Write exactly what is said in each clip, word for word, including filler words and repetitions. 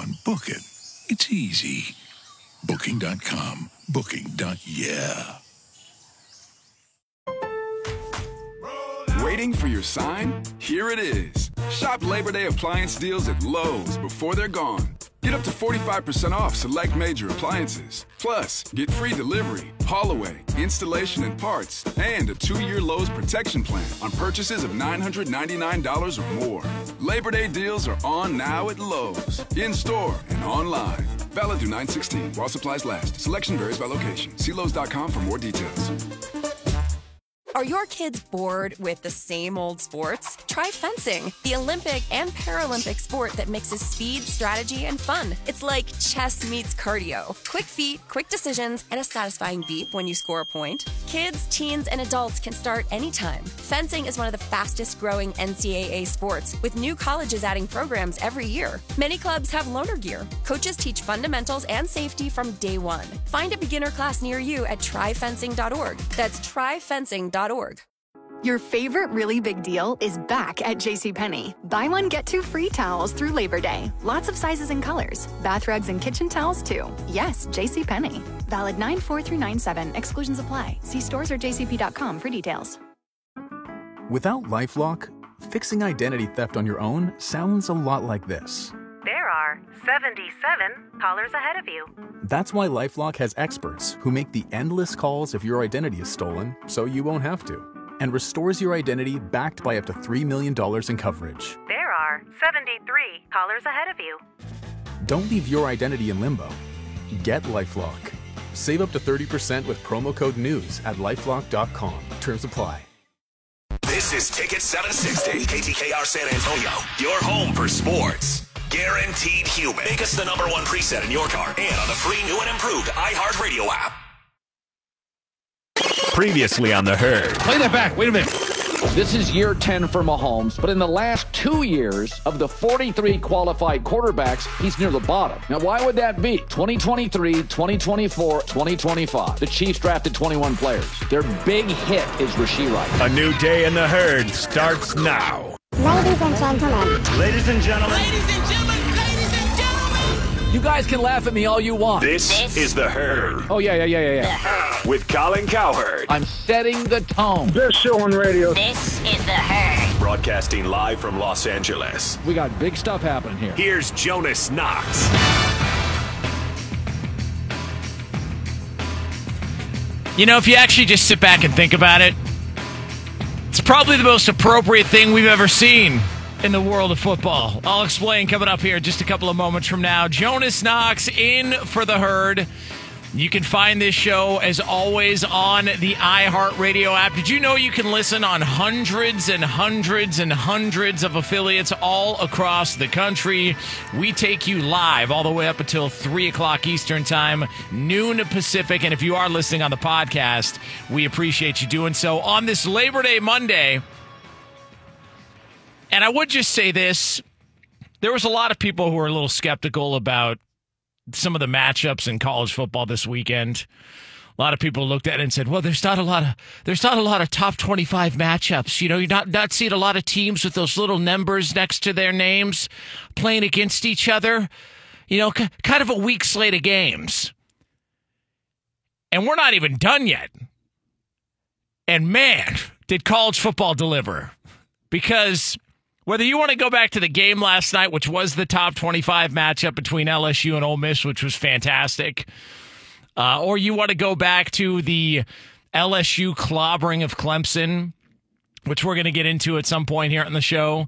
on, book it. It's easy. Booking dot com. Booking. Yeah. Waiting for your sign? Here it is. Shop Labor Day appliance deals at Lowe's before they're gone. Get up to forty-five percent off select major appliances. Plus, get free delivery, haul away, installation and parts, and a two-year Lowe's protection plan on purchases of nine hundred ninety-nine dollars or more. Labor Day deals are on now at Lowe's, in-store and online. Valid through nine sixteen while supplies last. Selection varies by location. See Lowe's dot com for more details. Are your kids bored with the same old sports? Try fencing, the Olympic and Paralympic sport that mixes speed, strategy, and fun. It's like chess meets cardio. Quick feet, quick decisions, and a satisfying beep when you score a point. Kids, teens, and adults can start anytime. Fencing is one of the fastest growing N C double A sports, with new colleges adding programs every year. Many clubs have loaner gear. Coaches teach fundamentals and safety from day one. Find a beginner class near you at try fencing dot org. That's try fencing dot org. Your favorite really big deal is back at JCPenney. Buy one, get two free towels through Labor Day. Lots of sizes and colors. Bath rugs and kitchen towels, too. Yes, JCPenney. Valid nine four through nine seven. Exclusions apply. See stores or j c p dot com for details. Without LifeLock, fixing identity theft on your own sounds a lot like this. There are seventy-seven callers ahead of you. That's why LifeLock has experts who make the endless calls if your identity is stolen, so you won't have to, and restores your identity backed by up to three million dollars in coverage. There are seventy-three callers ahead of you. Don't leave your identity in limbo. Get LifeLock. Save up to thirty percent with promo code NEWS at lifelock dot com. Terms apply. This is Ticket seven sixty, K T K R San Antonio, your home for sports. Guaranteed human. Make us the number one preset in your car and on the free new and improved iHeartRadio app. Previously on The Herd. Play that back. Wait a minute. This is year ten for Mahomes, but in the last two years of the forty-three qualified quarterbacks, he's near the bottom. Now, why would that be? twenty twenty-three, twenty twenty-four, twenty twenty-five. The Chiefs drafted twenty-one players. Their big hit is Rashee Rice. A new day in The Herd starts now. Ladies and gentlemen. Ladies and gentlemen. Ladies and gentlemen. Ladies and gentlemen. You guys can laugh at me all you want. This, this is The Herd. Oh, yeah, yeah, yeah, yeah, yeah. The Herd. With Colin Cowherd. I'm setting the tone. Best show on radio. This is The Herd. Broadcasting live from Los Angeles. We got big stuff happening here. Here's Jonas Knox. You know, if you actually just sit back and think about it, it's probably the most appropriate thing we've ever seen in the world of football. I'll explain coming up here just a couple of moments from now. Jonas Knox in for The Herd. You can find this show, as always, on the iHeartRadio app. Did you know you can listen on hundreds and hundreds and hundreds of affiliates all across the country? We take you live all the way up until three o'clock Eastern Time, noon Pacific. And if you are listening on the podcast, we appreciate you doing so on this Labor Day Monday. And I would just say this. There was a lot of people who were a little skeptical about some of the matchups in college football this weekend. A lot of people looked at it and said, well, there's not a lot of there's not a lot of top twenty-five matchups. You know, you're not, not seeing a lot of teams with those little numbers next to their names playing against each other. You know, c- kind of a weak slate of games. And we're not even done yet. And man, did college football deliver. Because whether you want to go back to the game last night, which was the top twenty-five matchup between L S U and Ole Miss, which was fantastic, uh, or you want to go back to the L S U clobbering of Clemson, which we're going to get into at some point here on the show,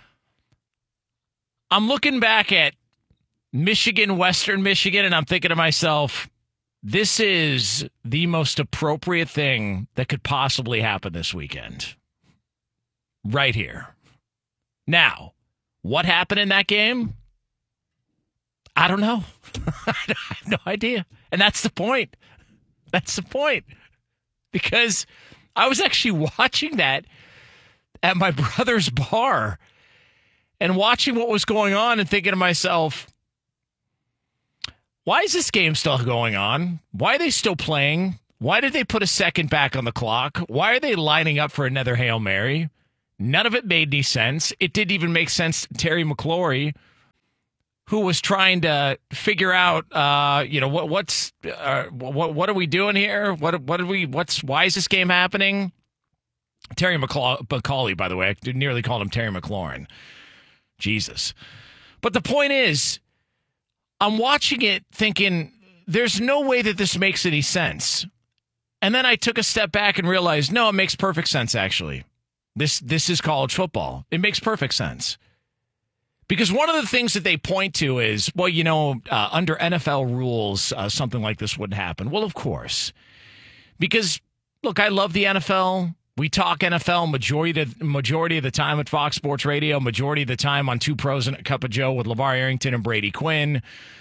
I'm looking back at Michigan, Western Michigan, and I'm thinking to myself, this is the most appropriate thing that could possibly happen this weekend. Right here. Now, what happened in that game? I don't know. I have no idea. And that's the point. That's the point. Because I was actually watching that at my brother's bar and watching what was going on and thinking to myself, why is this game still going on? Why are they still playing? Why did they put a second back on the clock? Why are they lining up for another Hail Mary? None of it made any sense. It didn't even make sense to Terry McLaurin who was trying to figure out, uh, you know, what what's uh, what what are we doing here? What what are we? What's why is this game happening? Terry McCaw- McCauley, by the way, I nearly called him Terry McLaurin. Jesus, but the point is, I'm watching it thinking there's no way that this makes any sense, and then I took a step back and realized, no, it makes perfect sense. Actually, this this is college football. It makes perfect sense. Because one of the things that they point to is, well, you know, uh, under N F L rules, uh, something like this wouldn't happen. Well, of course. Because, look, I love the N F L. We talk N F L majority of, majority of the time at Fox Sports Radio, majority of the time on Two Pros and a Cup of Joe with LeVar Arrington and Brady Quinn.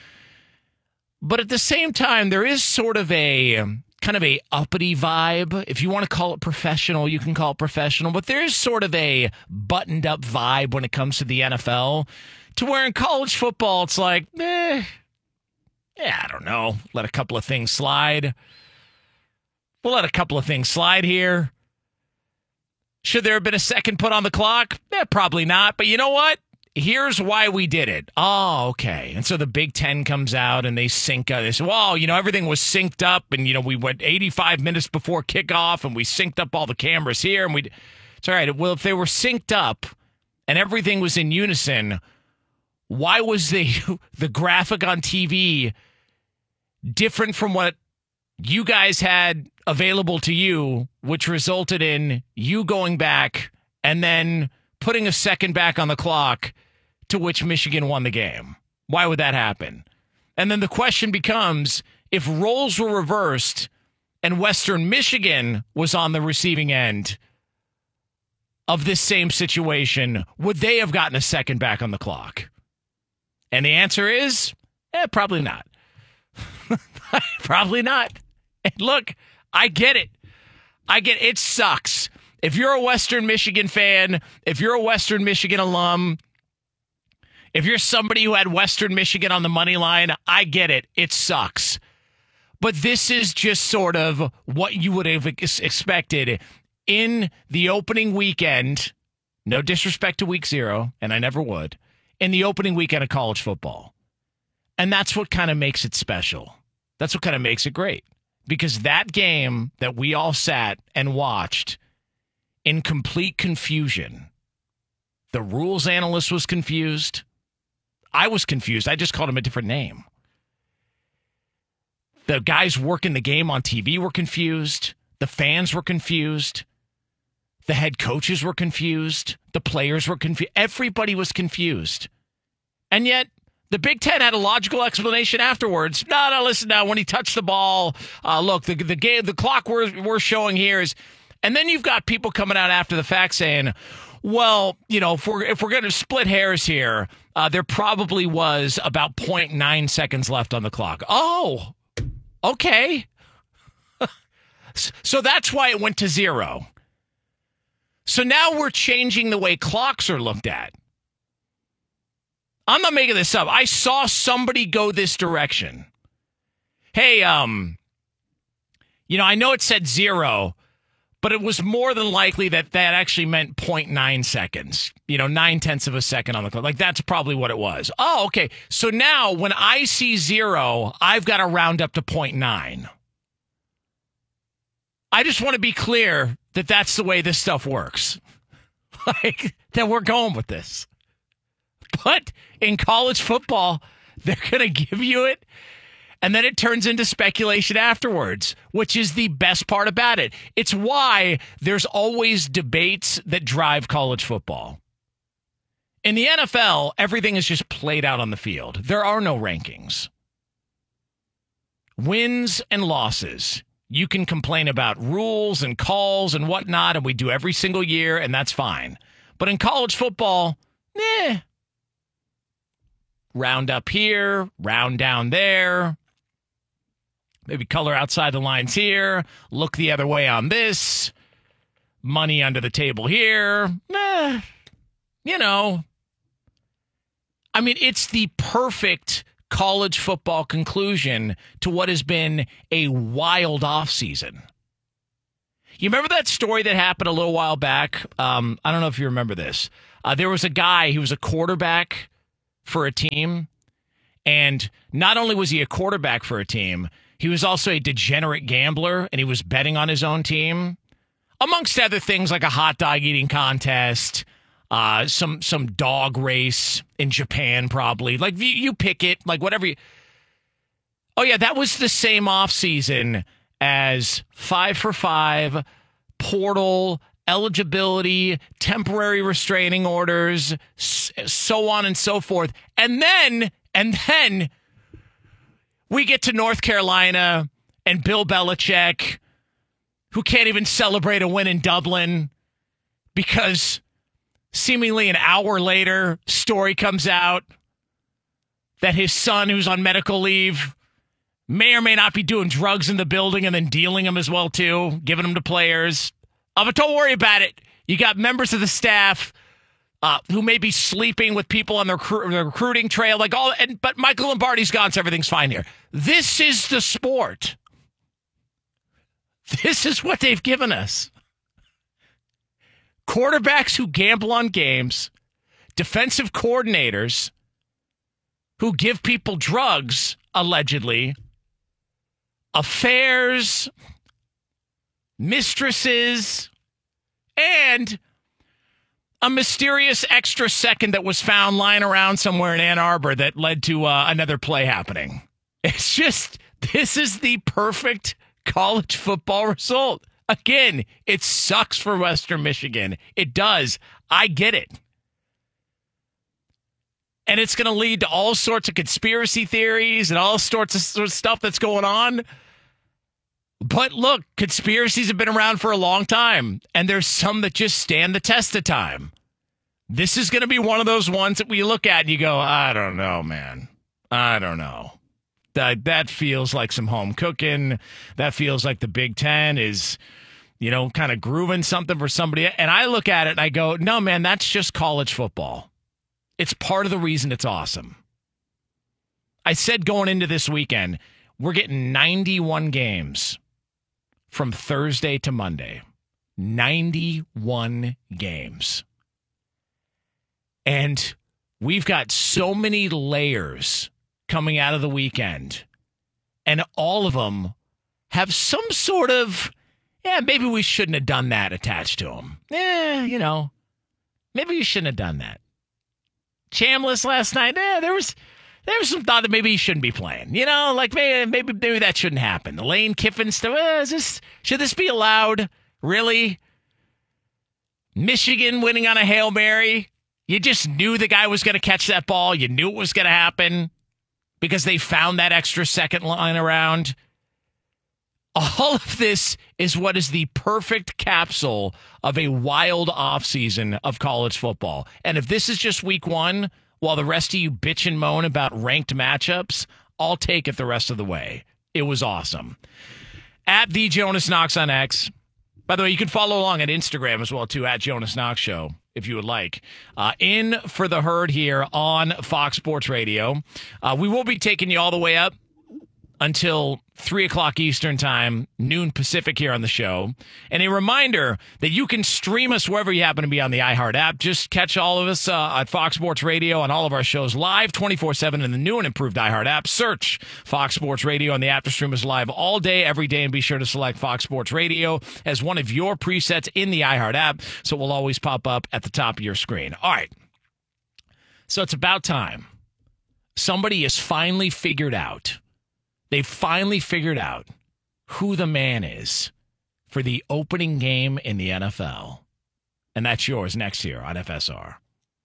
But at the same time, there is sort of a kind of a uppity vibe. If you want to call it professional, you can call it professional. But there's sort of a buttoned up vibe when it comes to the N F L, to where in college football, it's like, eh, yeah, I don't know. Let a couple of things slide. We'll let a couple of things slide here. Should there have been a second put on the clock? Eh, probably not. But you know what? Here's why we did it. Oh, okay. And so the Big Ten comes out and they sync up. They say, well, you know, everything was synced up and, you know, we went eighty-five minutes before kickoff and we synced up all the cameras here. And we, it's all right. Well, if they were synced up and everything was in unison, why was the, the graphic on T V different from what you guys had available to you, which resulted in you going back and then putting a second back on the clock, to which Michigan won the game? Why would that happen? And then the question becomes, if roles were reversed and Western Michigan was on the receiving end of this same situation, would they have gotten a second back on the clock? And the answer is, eh, probably not. Probably not. And look, I get it. I get it. It sucks. If you're a Western Michigan fan, if you're a Western Michigan alum, if you're somebody who had Western Michigan on the money line, I get it. It sucks. But this is just sort of what you would have expected in the opening weekend. No disrespect to week zero, and I never would, in the opening weekend of college football. And that's what kind of makes it special. That's what kind of makes it great. Because that game that we all sat and watched in complete confusion, the rules analyst was confused. I was confused. I just called him a different name. The guys working the game on T V were confused. The fans were confused. The head coaches were confused. The players were confused. Everybody was confused. And yet, the Big Ten had a logical explanation afterwards. No, no, listen now. When he touched the ball, uh, look, the the game, the clock we're we're showing here is, and then you've got people coming out after the fact saying, well, you know, if we're if we're going to split hairs here, uh, there probably was about zero point nine seconds left on the clock. Oh, okay. So that's why it went to zero. So now we're changing the way clocks are looked at. I'm not making this up. I saw somebody go this direction. Hey, um, you know, I know it said zero, but it was more than likely that that actually meant zero point nine seconds. You know, nine tenths of a second on the clock. Like, that's probably what it was. Oh, okay. So now when I see zero, I've got to round up to zero point nine. I just want to be clear that that's the way this stuff works. Like, that we're going with this. But in college football, they're going to give you it, and then it turns into speculation afterwards, which is the best part about it. It's why there's always debates that drive college football. In the N F L, everything is just played out on the field. There are no rankings. Wins and losses. You can complain about rules and calls and whatnot, and we do every single year, and that's fine. But in college football, eh. Round up here, round down there. Maybe color outside the lines here. Look the other way on this. Money under the table here. Eh, you know. I mean, it's the perfect college football conclusion to what has been a wild offseason. You remember that story that happened a little while back? Um, I don't know if you remember this. Uh, there was a guy who was a quarterback for a team, And not only was he a quarterback for a team, he was also a degenerate gambler, and he was betting on his own team, amongst other things like a hot dog eating contest, uh, some some dog race in Japan probably. Like, you, you pick it, like whatever you... Oh, yeah, that was the same offseason as Five for Five, Portal, eligibility, temporary restraining orders, so on and so forth. And then, and then we get to North Carolina and Bill Belichick, who can't even celebrate a win in Dublin because seemingly an hour later, story comes out that his son, who's on medical leave, may or may not be doing drugs in the building and then dealing them as well, too, giving them to players. Oh, but don't worry about it. You got members of the staff uh, who may be sleeping with people on the, recru- the recruiting trail. Like all, and but Michael Lombardi's gone, so everything's fine here. This is the sport. This is what they've given us. Quarterbacks who gamble on games, defensive coordinators who give people drugs, allegedly, affairs, mistresses, and a mysterious extra second that was found lying around somewhere in Ann Arbor that led to uh, another play happening. It's just, this is the perfect college football result. Again, it sucks for Western Michigan. It does. I get it. And it's going to lead to all sorts of conspiracy theories and all sorts of, sort of stuff that's going on. But look, conspiracies have been around for a long time, and there's some that just stand the test of time. This is going to be one of those ones that we look at and you go, I don't know, man. I don't know. That, that feels like some home cooking. That feels like the Big Ten is, you know, kind of grooving something for somebody. And I look at it and I go, no, man, that's just college football. It's part of the reason it's awesome. I said going into this weekend, we're getting ninety-one games from Thursday to Monday. ninety-one games. And we've got so many layers coming out of the weekend. And all of them have some sort of, yeah, maybe we shouldn't have done that attached to them. Eh, you know, maybe we shouldn't have done that. Chambliss last night, eh, there was there was some thought that maybe he shouldn't be playing. You know, like maybe maybe, maybe that shouldn't happen. The Lane Kiffin stuff, eh, is this, should this be allowed? Really? Michigan winning on a Hail Mary? You just knew the guy was going to catch that ball. You knew it was going to happen because they found that extra second line around. All of this is what is the perfect capsule of a wild offseason of college football. And if this is just week one, while the rest of you bitch and moan about ranked matchups, I'll take it the rest of the way. It was awesome. At the Jonas Knox on X. By the way, you can follow along at Instagram as well, too, at Jonas Knox Show, if you would like. Uh, in for the herd here on Fox Sports Radio. Uh, we will be taking you all the way up until three o'clock Eastern time, noon Pacific here on the show. And a reminder that you can stream us wherever you happen to be on the iHeart app. Just catch all of us uh, at Fox Sports Radio on all of our shows live twenty-four seven in the new and improved iHeart app. Search Fox Sports Radio on the app to stream us live all day, every day, and be sure to select Fox Sports Radio as one of your presets in the iHeart app, so it will always pop up at the top of your screen. All right. So it's about time. Somebody has finally figured out They've finally figured out who the man is for the opening game in the N F L. And that's yours next here on F S R.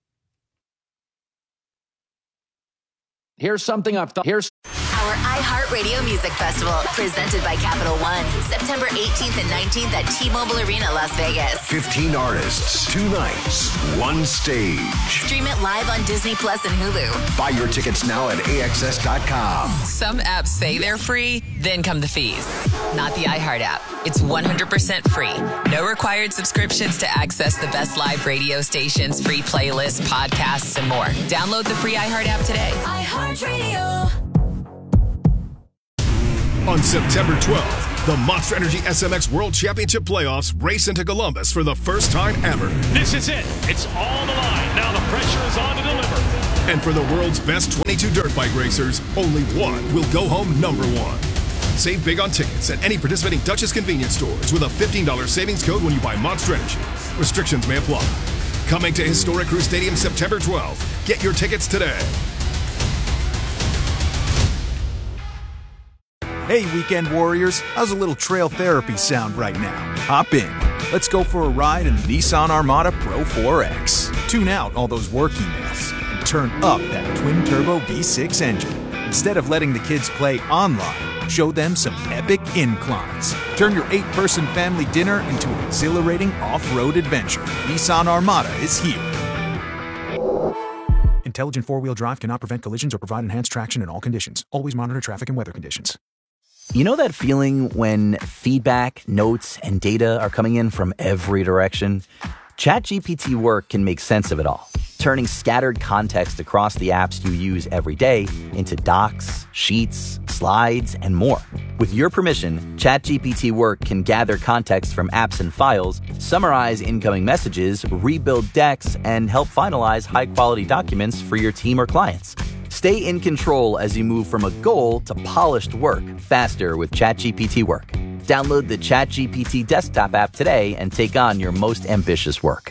Here's something I've thought. Here's our iHeartRadio Music Festival, presented by Capital One, September eighteenth and nineteenth at T-Mobile Arena, Las Vegas. fifteen artists, two nights, one stage. Stream it live on Disney Plus and Hulu. Buy your tickets now at A X S dot com. Some apps say they're free, then come the fees. Not the iHeart app. It's one hundred percent free. No required subscriptions to access the best live radio stations, free playlists, podcasts, and more. Download the free iHeart app today. iHeartRadio. On September twelfth, the Monster Energy S M X World Championship Playoffs race into Columbus for the first time ever. This is it. It's all on the line. Now the pressure is on to deliver. And for the world's best twenty-two dirt bike racers, only one will go home number one. Save big on tickets at any participating Duchess convenience stores with a fifteen dollars savings code when you buy Monster Energy. Restrictions may apply. Coming to Historic Crew Stadium September twelfth. Get your tickets today. Hey, weekend warriors, how's a little trail therapy sound right now? Hop in. Let's go for a ride in the Nissan Armada Pro four X. Tune out all those work emails and turn up that twin-turbo V six engine. Instead of letting the kids play online, show them some epic inclines. Turn your eight-person family dinner into an exhilarating off-road adventure. Nissan Armada is here. Intelligent four-wheel drive cannot prevent collisions or provide enhanced traction in all conditions. Always monitor traffic and weather conditions. You know that feeling when feedback, notes, and data are coming in from every direction? ChatGPT Work can make sense of it all, turning scattered context across the apps you use every day into docs, sheets, slides, and more. With your permission, ChatGPT Work can gather context from apps and files, summarize incoming messages, rebuild decks, and help finalize high-quality documents for your team or clients. Stay in control as you move from a goal to polished work faster with ChatGPT Work. Download the ChatGPT desktop app today and take on your most ambitious work.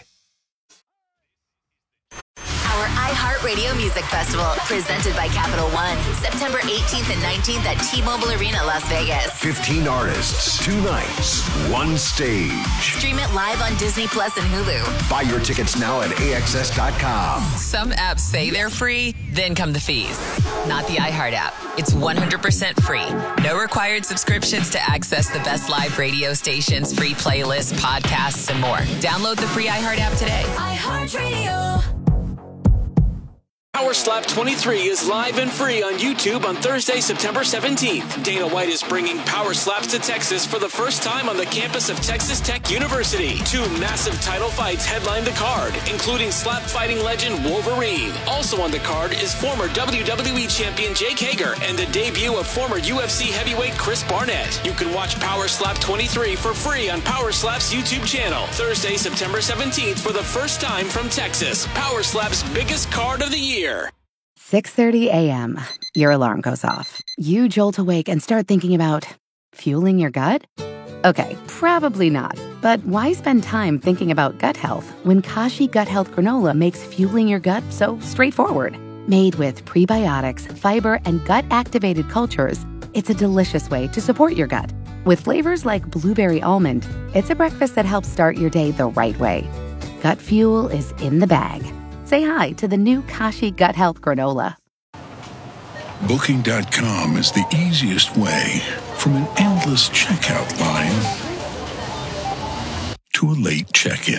Our iHeartRadio Music Festival, presented by Capital One, September eighteenth and nineteenth at T-Mobile Arena, Las Vegas. fifteen artists, two nights, one stage. Stream it live on Disney Plus and Hulu. Buy your tickets now at A X S dot com. Some apps say they're free, then come the fees. Not the iHeart app. It's one hundred percent free. No required subscriptions to access the best live radio stations, free playlists, podcasts, and more. Download the free iHeart app today. iHeartRadio. Power Slap twenty-three is live and free on YouTube on Thursday, September seventeenth. Dana White is bringing Power Slaps to Texas for the first time on the campus of Texas Tech University. Two massive title fights headline the card, including slap fighting legend Wolverine. Also on the card is former W W E champion Jake Hager and the debut of former U F C heavyweight Chris Barnett. You can watch Power Slap twenty-three for free on Power Slap's YouTube channel. Thursday, September seventeenth for the first time from Texas. Power Slap's biggest card of the year. six thirty a.m. Your alarm goes off. You jolt awake and start thinking about fueling your gut? Okay, probably not. But why spend time thinking about gut health when Kashi Gut Health Granola makes fueling your gut so straightforward? Made with prebiotics, fiber, and gut-activated cultures, it's a delicious way to support your gut. With flavors like blueberry almond, it's a breakfast that helps start your day the right way. Gut fuel is in the bag. Say hi to the new Kashi Gut Health Granola. Booking dot com is the easiest way from an endless checkout line to a late check-in.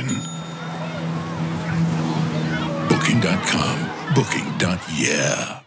Booking dot com. Booking. Yeah.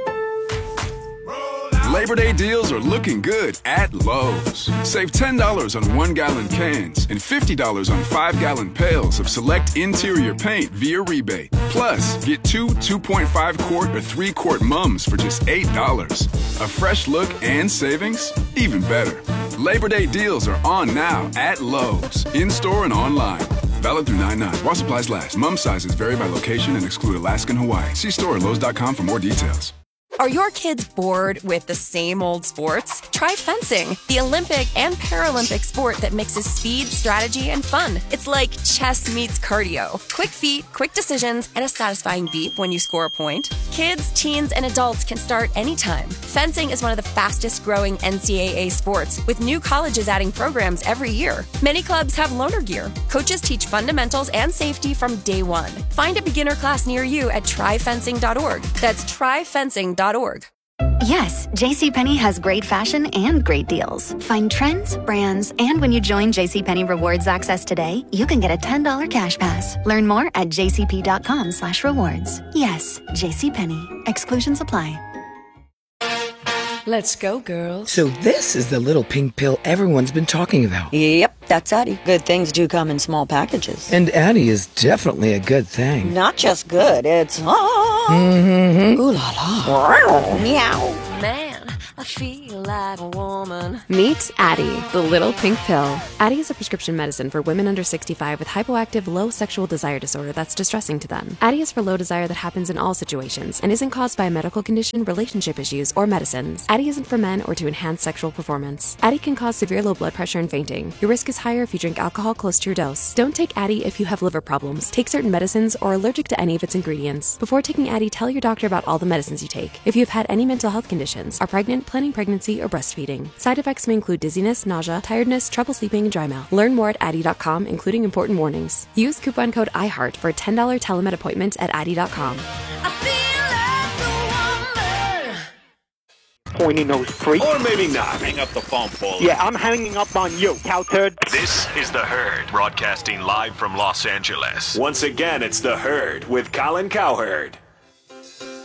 Labor Day deals are looking good at Lowe's. Save ten dollars on one-gallon cans and fifty dollars on five-gallon pails of select interior paint via rebate. Plus, get two two point five quart or three quart mums for just eight dollars. A fresh look and savings? Even better. Labor Day deals are on now at Lowe's, in-store and online. Valid through nine nine. While supplies last. Mum sizes vary by location and exclude Alaska and Hawaii. See store at Lowe's dot com for more details. Are your kids bored with the same old sports? Try fencing, the Olympic and Paralympic sport that mixes speed, strategy, and fun. It's like chess meets cardio. Quick feet, quick decisions, and a satisfying beep when you score a point. Kids, teens, and adults can start anytime. Fencing is one of the fastest growing N C double A sports, with new colleges adding programs every year. Many clubs have loaner gear. Coaches teach fundamentals and safety from day one. Find a beginner class near you at try fencing dot org. That's try fencing dot org. Yes, JCPenney has great fashion and great deals. Find trends, brands, and when you join JCPenney Rewards Access today, you can get a ten dollars cash pass. Learn more at jcp.com slash rewards. Yes, JCPenney. Exclusions apply. Let's go, girls. So this is the little pink pill everyone's been talking about. Yep, that's Addie. Good things do come in small packages. And Addie is definitely a good thing. Not just good, it's... Ah, mm-hmm. ooh la la. Meow. Man, I feel like a woman. Meet Addie, the little pink pill. Addie is a prescription medicine for women under sixty-five with hypoactive low sexual desire disorder that's distressing to them. Addie is for low desire that happens in all situations and isn't caused by a medical condition, relationship issues, or medicines. Addie isn't for men or to enhance sexual performance. Addie can cause severe low blood pressure and fainting. Your risk is higher if you drink alcohol close to your dose. Don't take Addie if you have liver problems, take certain medicines, or are allergic to any of its ingredients. Before taking Addie, tell your doctor about all the medicines you take. If you have had any mental health conditions, are pregnant, planning pregnancy, or breastfeeding. Side effects may include dizziness, nausea, tiredness, trouble sleeping, and dry mouth. Learn more at Addie dot com, including important warnings. Use coupon code iHeart for a ten dollars telemed appointment at Addie dot com. Pointy nose freak. Or maybe not. Hang up the phone, Paul. Yeah, I'm hanging up on you, cow turd. This is The Herd, broadcasting live from Los Angeles. Once again, it's The Herd with Colin Cowherd.